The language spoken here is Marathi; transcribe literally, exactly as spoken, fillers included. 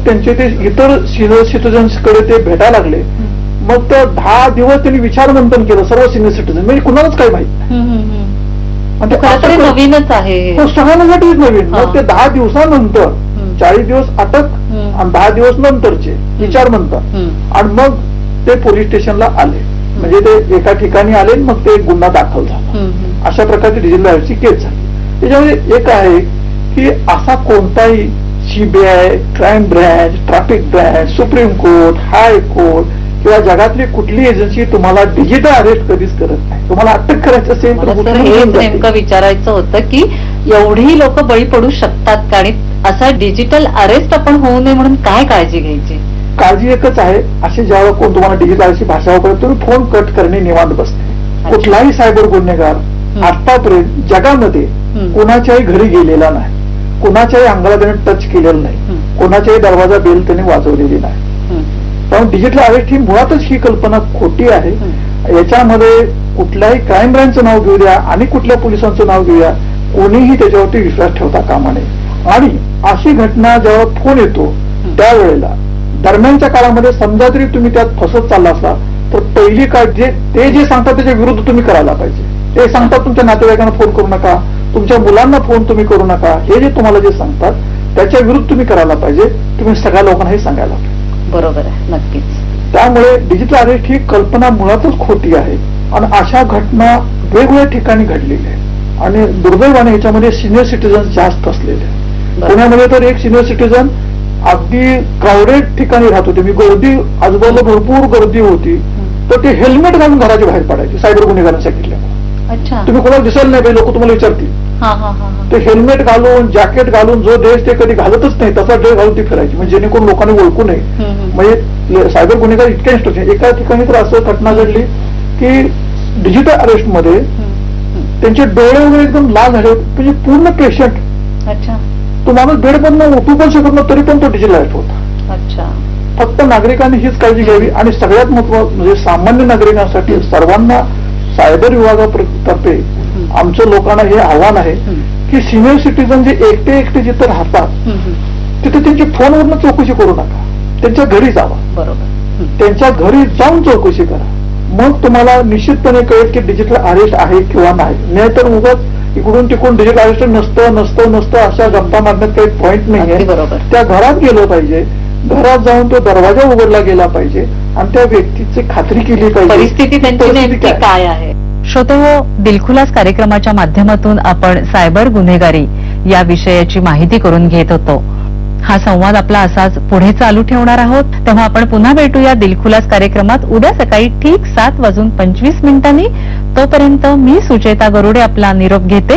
त्यांचे ते इतर सिनियर सिटीजन्स कडे ते भेटायला लागले. मग त्या दहा दिवस त्यांनी विचारमंथन केलं सर्व सिनियर सिटीजन, म्हणजे कुणालाच काही माहित नाही, नवीनच आहे, सगळ्यांसाठीच नवीन. मग ते दहा दिवसानंतर चाळीस दिवस अटक आणि दहा दिवस नंतरचे विचारमंथन, आणि मग ते पोलीस स्टेशनला आले, म्हणजे ते एका ठिकाणी आले, मग ते गुन्हा दाखल झाला. अशा प्रकारची डिजिटल अरेस्टची केस झाली. त्याच्यामध्ये एक आहे की असा कोणताही CBI, crime branch, traffic branch, supreme court, high court किंवा जगातली कुठली एजन्सी तुम्हाला डिजिटल अरेस्ट कधीच करत नाही. तुम्हाला अटक करायचं असेल तर हेच नेमकं विचारायचं होतं की एवढी लोक बळी पडू शकतात का, आणि असा डिजिटल अरेस्ट आपण होऊ नये म्हणून काय काळजी घ्यायची? काळजी एकच आहे, असे ज्यावेळेला कोण तुम्हाला डिजिटल अरेस्टची भाषा वापरत तुम्ही फोन कट करणे निवांत बसते. कुठलाही सायबर गुन्हेगार आतापर्यंत जगामध्ये कोणाच्याही घरी गेलेला नाही, कोणाच्याही अंगाला त्याने टच केलेलं नाही, कोणाच्याही दरवाजा बेल त्याने वाजवलेली नाही. त्यामुळे डिजिटल अरेस्ट ही मुळातच ही कल्पना खोटी आहे. याच्यामध्ये कुठल्याही क्राईम ब्रँचचं नाव घेऊ द्या आणि कुठल्या पोलिसांचं नाव घेऊया, कोणीही त्याच्यावरती विश्वास ठेवता कामा नये. आणि अशी घटना जेव्हा फोन येतो त्यावेळेला दरम्यानच्या काळामध्ये समजा तरी तुम्ही त्यात फसत चालला असला तर पहिली काळजी ते जे सांगतात त्याच्या विरुद्ध तुम्ही करायला पाहिजे. ते सांगतात तुमच्या नातेवाईकांना फोन करू नका, तुमच्या मुलांना फोन तुम्ही करू नका, हे जे तुम्हाला जे सांगतात त्याच्या विरुद्ध तुम्ही करायला पाहिजे. तुम्ही सगळ्या लोकांना हे सांगायला पाहिजे. बरोबर आहे, नक्कीच. त्यामुळे डिजिटल अरेस्ट ही कल्पना मुळातच खोटी आहे आणि अशा घटना वेगवेगळ्या ठिकाणी घडलेल्या आहेत आणि दुर्दैवाने ह्याच्यामध्ये सिनियर सिटीजन जास्त असलेले आहेत. पुण्यामध्ये तर एक सिनियर सिटीजन अगदी क्राऊडेड ठिकाणी राहत होते, मी गर्दी आजूबाजूला भरपूर गर्दी होती, तर ते हेल्मेट घालून घराच्या बाहेर पडायचे सायबर गुन्हेगारांनी सांगितलं. तुम्ही कोणाला दिसायला नाही पाहिजे, लोक तुम्हाला विचारतील. ते हेल्मेट घालून जॅकेट घालून जो ड्रेस ते कधी घालतच नाही तसा ड्रेस घालून ती फिरायची, म्हणजे जेणेकरून लोकांनी ओळखू नये. म्हणजे सायबर गुन्हेगार इतके इन्स्ट्रक्शन. एका ठिकाणी तर असं घटना घडली की डिजिटल अरेस्ट मध्ये त्यांचे डोळे वगैरे एकदम लाल झाले होते, म्हणजे पूर्ण पेशंट तो माणूस बेड पण उठू पण शकत नाही तरी पण तो डिजिटल अरेस्ट होता. फक्त नागरिकांनी हीच काळजी घ्यावी आणि सगळ्यात महत्वाचं म्हणजे सामान्य नागरिकांसाठी सर्वांना सायबर विभागातर्फे आमच्या लोकांना हे आव्हान आहे की सिनियर सिटीजन जे एकटे एकटे जिथे राहतात तिथे त्यांची फोनवरनं चौकशी करू नका, त्यांच्या घरी जावा. बरोबर, त्यांच्या घरी जाऊन चौकशी करा, मग तुम्हाला निश्चितपणे कळेल की डिजिटल अरेस्ट आहे किंवा नाही. नाहीतर उगाच इकडून तिकडून डिजिटल अरेस्ट नसतं नसतं नसतं अशा गप्पा मारण्यात काही पॉईंट नाहीये. त्या घरात गेलं पाहिजे, घरात जाऊन तो दरवाजा उघडला गेला पाहिजे आणि त्या व्यक्तीची खात्री केली पाहिजे परिस्थिती त्यांची नेमकी काय आहे. श्रोतेहो, दिलखुलास कार्यक्रमाच्या माध्यमातून आपण सायबर गुन्हेगारी या विषयाची माहिती करून घेत होतो. हा संवाद आपला असाच पुढे चालू ठेवणार आहोत. तेव्हा आपण पुन्हा भेटूया दिलखुलास कार्यक्रमात उद्या सकाळी ठीक सात वाजून पंचवीस मिनिटांनी. तोपर्यंत मी सुचेता गरुडे आपला निरोप घेते.